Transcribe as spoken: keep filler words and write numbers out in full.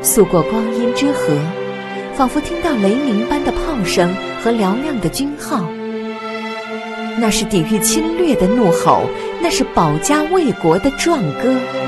溯过光阴之河，仿佛听到雷鸣般的炮声和嘹亮的军号。那是抵御侵略的怒吼，那是保家卫国的壮歌。